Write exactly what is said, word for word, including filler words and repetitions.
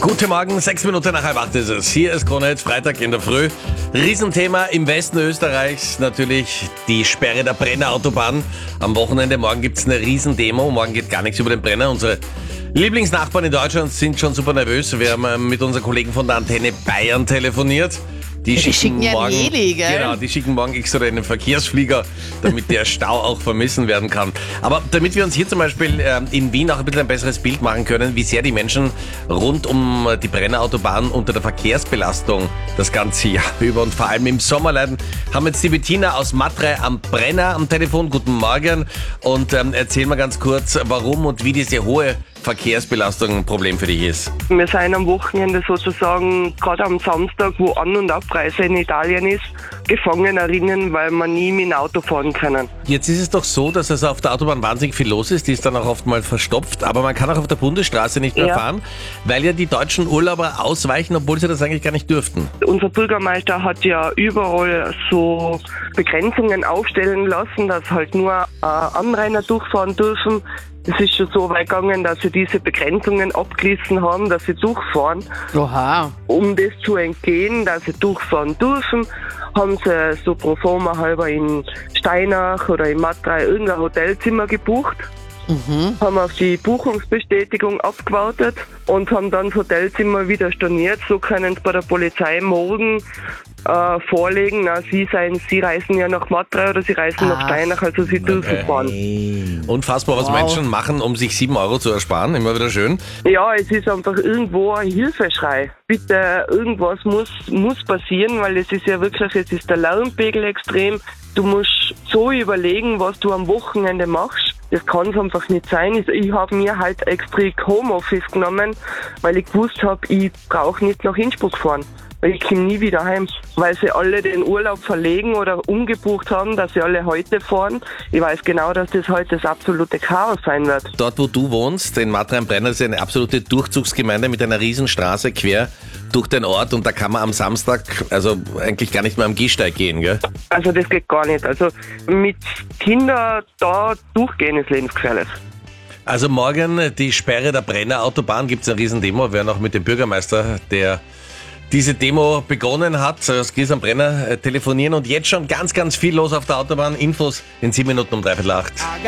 Guten Morgen, sechs Minuten nach halb acht ist es. Hier ist Krone, Freitag in der Früh. Riesenthema im Westen Österreichs, natürlich die Sperre der Brenner Autobahn. Am Wochenende, morgen gibt es eine Riesendemo. Morgen geht gar nichts über den Brenner. Unsere Lieblingsnachbarn in Deutschland sind schon super nervös. Wir haben mit unseren Kollegen von der Antenne Bayern telefoniert. Die, die schicken ja morgen, Heli, gell? Genau, die schicken morgen extra einen Verkehrsflieger, damit der Stau auch vermissen werden kann. Aber damit wir uns hier zum Beispiel äh, in Wien auch ein bisschen ein besseres Bild machen können, wie sehr die Menschen rund um die Brenner Autobahn unter der Verkehrsbelastung das ganze Jahr über und vor allem im Sommer leiden, haben jetzt die Bettina aus Matrei am Brenner am Telefon. Guten Morgen und ähm, erzähl mal ganz kurz, warum und wie diese hohe Verkehrsbelastung ein Problem für dich ist. Wir sind am Wochenende sozusagen, gerade am Samstag, wo An- und Abreise in Italien ist, Gefangenerinnen, weil wir nie mit dem Auto fahren können. Jetzt ist es doch so, dass also auf der Autobahn wahnsinnig viel los ist, die ist dann auch oft mal verstopft, aber man kann auch auf der Bundesstraße nicht mehr Ja. fahren, weil ja die deutschen Urlauber ausweichen, obwohl sie das eigentlich gar nicht dürften. Unser Bürgermeister hat ja überall so Begrenzungen aufstellen lassen, dass halt nur äh, Anrainer durchfahren dürfen. Es ist schon so weit gegangen, dass sie diese Begrenzungen abgerissen haben, dass sie durchfahren. Oha. Um das zu entgehen, dass sie durchfahren dürfen, haben sie so pro forma halber in Steinach oder in Matrei irgendein Hotelzimmer gebucht. Mhm. Haben auf die Buchungsbestätigung abgewartet und haben dann das Hotelzimmer wieder storniert. So können sie bei der Polizei morgen äh, vorlegen, na, sie, seien, sie reisen ja nach Matrei oder sie reisen nach Ach. Steinach, also sie dürfen Okay. fahren. Unfassbar, was Wow. Menschen machen, um sich sieben Euro zu ersparen, immer wieder schön. Ja, es ist einfach irgendwo ein Hilfeschrei. Bitte, irgendwas muss, muss passieren, weil es ist ja wirklich, es ist der Lärmpegel extrem. Du musst so überlegen, was du am Wochenende machst. Das kann es einfach nicht sein. Ich, ich habe mir halt extra Homeoffice genommen, weil ich gewusst habe, ich brauche nicht nach Innsbruck fahren. Weil ich komme nie wieder heim. Weil sie alle den Urlaub verlegen oder umgebucht haben, dass sie alle heute fahren. Ich weiß genau, dass das heute das absolute Chaos sein wird. Dort, wo du wohnst, in Matrei am Brenner, ist eine absolute Durchzugsgemeinde mit einer Riesenstraße quer durch den Ort und da kann man am Samstag also eigentlich gar nicht mehr am Gehsteig gehen, gell? Also das geht gar nicht. Also mit Kindern da durchgehen ist lebensgefährlich. Also morgen die Sperre der Brenner Autobahn, gibt es eine Riesendemo. Wir werden auch mit dem Bürgermeister, der diese Demo begonnen hat, das Gries am Brenner, telefonieren und jetzt schon ganz, ganz viel los auf der Autobahn. Infos in sieben Minuten um dreiviertel acht.